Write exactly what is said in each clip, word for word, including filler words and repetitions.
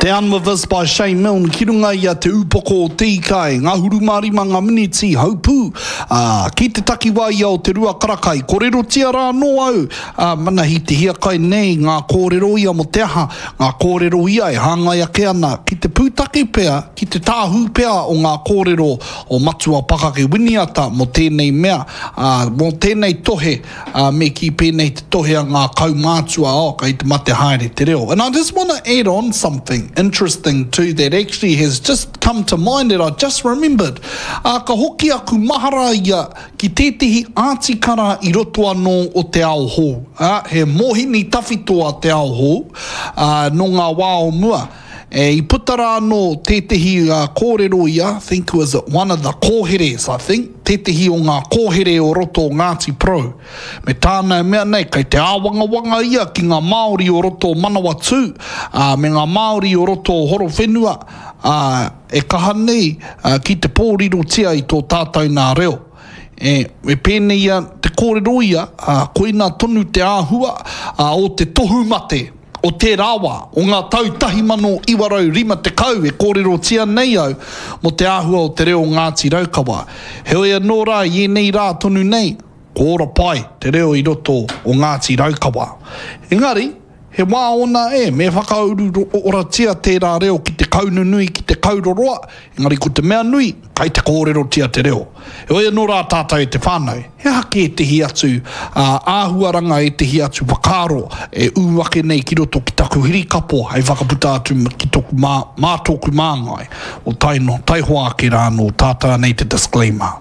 Down with us by Shane Milne, ki runga ia te upoko o te ikai, ngā huru marima ngā miniti, haupū, uh, ki te takiwā ia o te rua karakai, kōrero tia rā no au, uh, mana hi te hiakai nei, ngā kōrero ia mo te aha, ngā kōrero ia e hāngai ake ana, ki te pūtake pea, ki te tāhu pea o ngā kōrero o matua pakake winiata mo tēnei mea, uh, mo tēnei tohe, uh, me ki pēnei te tohe a ngā kaumātua o, kai te mate haere te reo. And I just want to add on something interesting too that actually has just come to mind that I just remembered. Uh, ka hoki aku mahara ia ki tētehi ātikara i roto anō o te ao hou. Uh, he mohini tawhitoa te ao hou uh, no ngā wā o mua. E, I putara anō tētehi uh, kōrero ia, I think it was one of the kōheres, I think, tētehi o ngā kōhere o roto o Ngāti Pro. Me tāna mea nei, kai te āwangawanga ia ki ngā Māori o roto o Manawatū, uh, me ngā Māori o roto o Horowhenua, uh, e kaha nei uh, ki te pōriro tia i tō tātou nā reo. E, e pēnei ia te kōrero ia, uh, koina tonu te āhua uh, o te tohu mate, o te rawa, o ngā tau tahi mano iwarau rima te kau e kōrero tia nei au mo te āhua o te reo Ngāti Raukawa. Heoi anō rā, i nei rā tonu nei, kōra pai te reo i roto o Ngāti Raukawa. Engari, he wā ona e, me whakauru ora tia tērā reo ki te kaununui, ki te kauroroa, engari ko te mea nui, kai te kōrero tia te reo. Heoi anō rā tātou e te whānau, he hake e te hi atu, uh, āhuaranga e te hi atu whakaro, e uwake nei ki roto ki taku hirikapo, hei whakaputa atu ki toku mā, mātoku māngai, o taino, taihoa ke rā no tātou nei te disclaimer.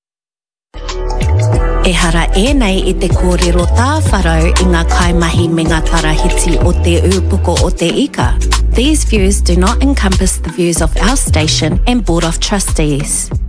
E hara e nei i te kōrero tā wharau i ngā kaimahi me ngā tarahiti o te upoko o te ika. These views do not encompass the views of our station and Board of Trustees.